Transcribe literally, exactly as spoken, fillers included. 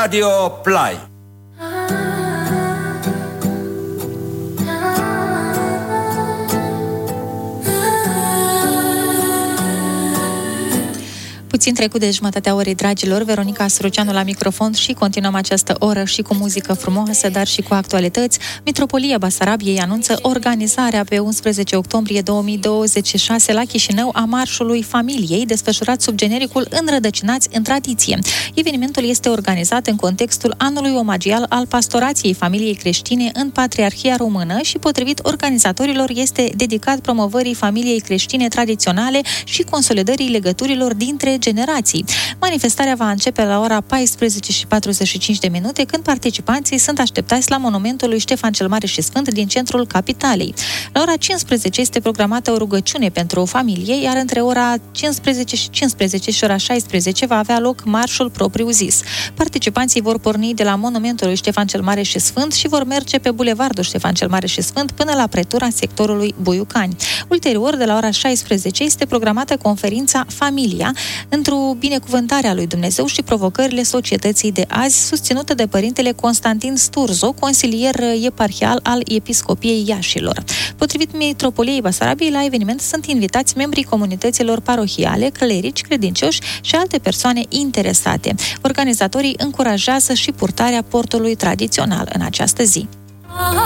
Radio Play. Puțin trecut de jumătatea orei, dragilor, Veronica Sruceanu la microfon și continuăm această oră și cu muzică frumoasă, dar și cu actualități. Mitropolia Basarabiei anunță organizarea pe unsprezece octombrie două mii douăzeci și șase la Chișinău a Marșului Familiei, desfășurat sub genericul Înrădăcinați în tradiție. Evenimentul este organizat în contextul anului omagial al pastorației familiei creștine în Patriarhia Română și, potrivit organizatorilor, este dedicat promovării familiei creștine tradiționale și consolidării legăturilor dintre generații. Manifestarea va începe la ora paisprezece și patruzeci și cinci de minute, când participanții sunt așteptați la monumentul lui Ștefan cel Mare și Sfânt din centrul capitalei. La ora cincisprezece este programată o rugăciune pentru o familie, iar între ora cincisprezece și cincisprezece și ora șaisprezece va avea loc marșul propriu-zis. Participanții vor porni de la monumentul lui Ștefan cel Mare și Sfânt și vor merge pe bulevardul Ștefan cel Mare și Sfânt până la pretura sectorului Buiucani. Ulterior, de la ora șaisprezece, este programată conferința Familia, într-o binecuvântare a lui Dumnezeu și provocările societății de azi, susținută de părintele Constantin Sturzo, consilier eparhial al Episcopiei Iașilor. Potrivit Mitropoliei Basarabiei, la eveniment sunt invitați membrii comunităților parohiale, clerici, credincioși și alte persoane interesate. Organizatorii încurajează și purtarea portului tradițional în această zi.